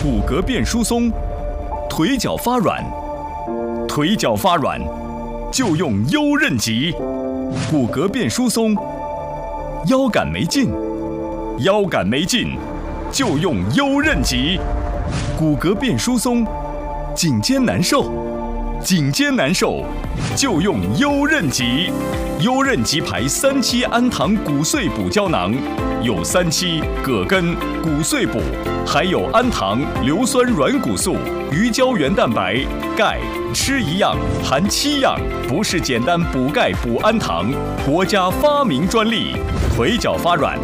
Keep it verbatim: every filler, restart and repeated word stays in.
骨骼变疏松，腿脚发软，腿脚发软就用优韧极。骨骼变疏松，腰杆没劲，腰杆没劲就用优韧极。骨骼变疏松，颈肩难受，颈肩难受就用优韧极。优韧极牌三七氨糖骨碎补胶囊，有三七、葛根、骨碎补，还有氨糖、硫酸软骨素、鱼胶原蛋白、钙，吃一样含七样，不是简单补钙补氨糖，国家发明专利。腿脚发软，